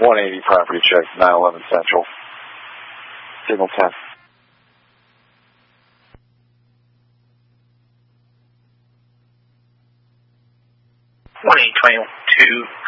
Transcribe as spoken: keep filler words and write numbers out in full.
one eighty property check, nine eleven Central. Signal ten. one eight twenty-two